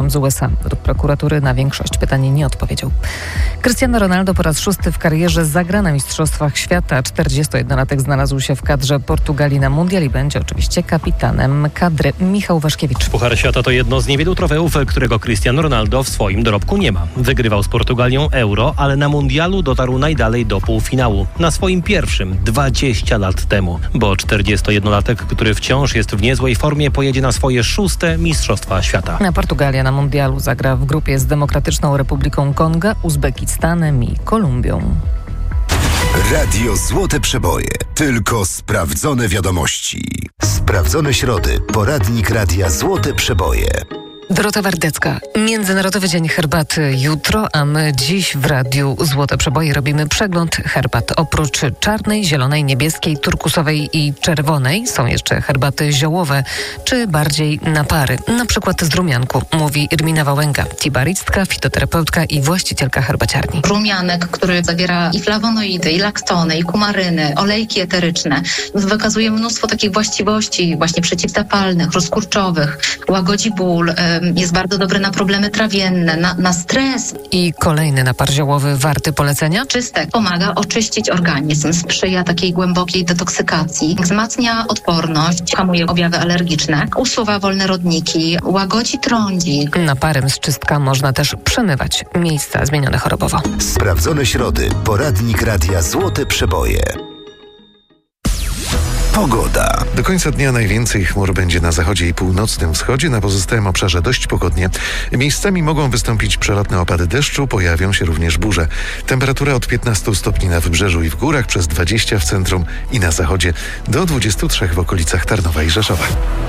z USA. Według prokuratury na większość pytań nie odpowiedział. Cristiano Ronaldo po raz 6 w karierze zagra na Mistrzostwach Świata. 41-latek znalazł się w kadrze Portugalii na mundial i będzie oczywiście kapitanem kadry. Michał Waszkiewicz. Puchar Świata to jedno z niewielu trofeów, którego Cristiano Ronaldo w swoim dorobku nie ma. Wygrywał z Portugalią Euro, ale na mundialu dotarł najdalej do półfinału. Na swoim pierwszym 20 lat temu. Bo 41-latek, który wciąż jest w niezłej formie, pojedzie na swoje 6. Mistrzostwa Świata. Portugalia na mundialu zagra w grupie z Demokratyczną Republiką Konga, Uzbekistanem i Kolumbią. Radio Złote Przeboje. Tylko sprawdzone wiadomości. Sprawdzone środy. Poradnik Radia Złote Przeboje. Dorota Wardecka. Międzynarodowy Dzień Herbaty jutro, a my dziś w Radiu Złote Przeboje robimy przegląd herbat. Oprócz czarnej, zielonej, niebieskiej, turkusowej i czerwonej są jeszcze herbaty ziołowe, czy bardziej na pary. Na przykład z rumianku, mówi Irmina Wałęga, tibaristka, fitoterapeutka i właścicielka herbaciarni. Rumianek, który zawiera i flawonoidy, i laktony, i kumaryny, olejki eteryczne, wykazuje mnóstwo takich właściwości właśnie przeciwzapalnych, rozkurczowych, łagodzi ból, jest bardzo dobry na problemy trawienne, na stres. I kolejny napar ziołowy warty polecenia? Czystek pomaga oczyścić organizm, sprzyja takiej głębokiej detoksykacji, wzmacnia odporność, hamuje objawy alergiczne, usuwa wolne rodniki, łagodzi trądzik. Naparem z czystka można też przemywać miejsca zmienione chorobowo. Sprawdzone środy. Poradnik Radia Złote Przeboje. Pogoda. Do końca dnia najwięcej chmur będzie na zachodzie i północnym wschodzie, na pozostałym obszarze dość pogodnie. Miejscami mogą wystąpić przelotne opady deszczu, pojawią się również burze. Temperatura od 15 stopni na wybrzeżu i w górach, przez 20 w centrum i na zachodzie, do 23 w okolicach Tarnowa i Rzeszowa.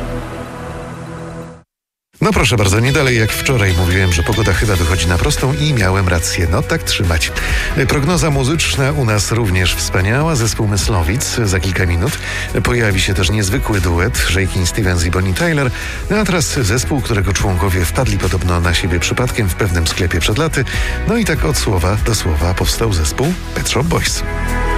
No proszę bardzo, nie dalej jak wczoraj mówiłem, że pogoda chyba wychodzi na prostą i miałem rację. No tak trzymać. Prognoza muzyczna u nas również wspaniała. Zespół Myslowic za kilka minut. Pojawi się też niezwykły duet Shakin' Stevens i Bonnie Tyler. No a teraz zespół, którego członkowie wpadli podobno na siebie przypadkiem w pewnym sklepie przed laty. No i tak od słowa do słowa powstał zespół Pet Shop Boys.